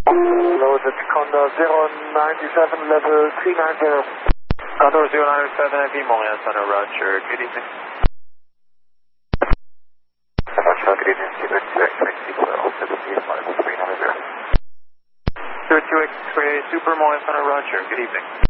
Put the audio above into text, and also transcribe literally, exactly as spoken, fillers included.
Hello, that's Condor zero nine seven, level three nine zero. Condor zero nine seven, F B Montreal Center, roger. Good evening. Roger, good evening. zero two X-ray, sequel, seventeen five three nine zero. zero two X-ray, Super Montreal Center, roger. Good evening.